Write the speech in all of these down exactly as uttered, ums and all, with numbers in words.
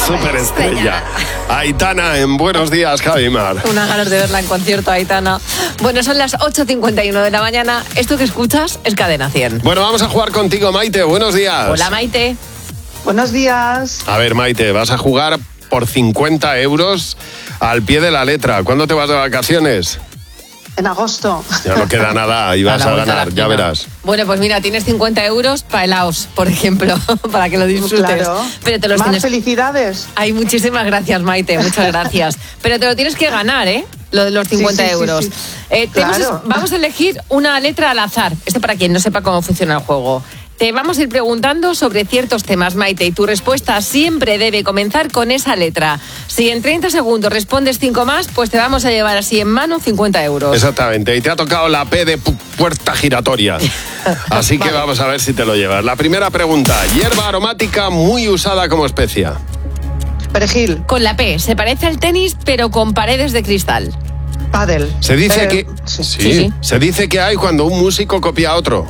superestrella. Aitana, en Buenos Días, Javimar. Una ganas de verla en concierto, Aitana. Bueno, son las ocho cincuenta y uno de la mañana. Esto que escuchas es Cadena cien. Bueno, vamos a jugar contigo, Maite. Buenos días. Hola, Maite. Buenos días. A ver, Maite, vas a jugar por cincuenta euros al pie de la letra. ¿Cuándo te vas de vacaciones? En agosto. Ya no queda nada y vas A la a vuelta ganar, a la ya esquina. verás. Bueno, pues mira, tienes cincuenta euros para helaos, por ejemplo, para que lo disfrutes. Claro. Pero te los Más tienes... felicidades. Ay, muchísimas gracias, Maite, muchas gracias. Pero te lo tienes que ganar, ¿eh? Lo de los cincuenta Sí, sí, sí, euros. sí. Eh, te Claro. hemos- vamos a elegir una letra al azar. Esto para quien no sepa cómo funciona el juego. Te vamos a ir preguntando sobre ciertos temas, Maite, y tu respuesta siempre debe comenzar con esa letra. Si en treinta segundos respondes cinco más, pues te vamos a llevar así en mano cincuenta euros. Exactamente, y te ha tocado la P de pu- puerta giratoria. Así que Vale. vamos a ver si te lo llevas. La primera pregunta, hierba aromática muy usada como especia. Perejil. Con la P, se parece al tenis, pero con paredes de cristal. Pádel. Se dice Eh, que sí. sí, Sí, sí. se dice que hay cuando un músico copia a otro.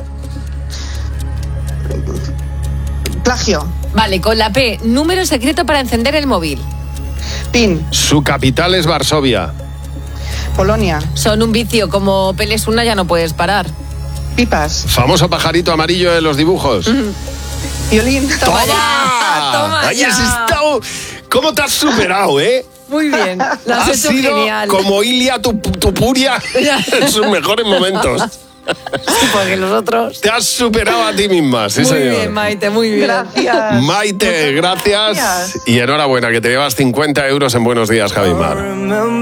Plagio. Vale, con la P, número secreto para encender el móvil. Pin. Su capital es Varsovia. Polonia. Son un vicio, como peles una ya no puedes parar. Pipas. Famoso pajarito amarillo en los dibujos. Violín. Toma ya, toma ¡Ay, ya. has estado! ¿Cómo te has superado, eh? Muy bien, lo has, Has hecho sido genial. como Ilia tu, Tupuria en sus mejores momentos. Porque los otros... Te has superado a ti misma, sí muy señor. bien, Maite, muy bien. Gracias. Maite, gracias. gracias. Y enhorabuena, que te llevas cincuenta euros en Buenos Días, Javimar.